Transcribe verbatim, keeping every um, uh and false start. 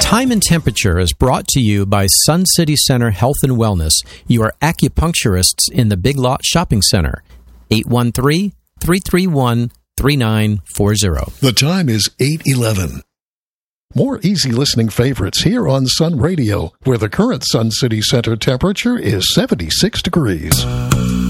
Time and Temperature is brought to you by Sun City Center Health and Wellness, your acupuncturists in the Big Lot Shopping Center. eight one three, three three one, three nine four zero. The time is eight eleven. More easy listening favorites here on Sun Radio, where the current Sun City Center temperature is seventy-six degrees.